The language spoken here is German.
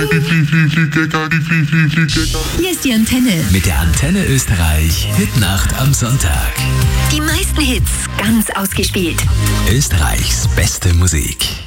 Hier ist die Antenne. Mit der Antenne Österreich Hitnacht am Sonntag. Die meisten Hits ganz ausgespielt. Österreichs beste Musik.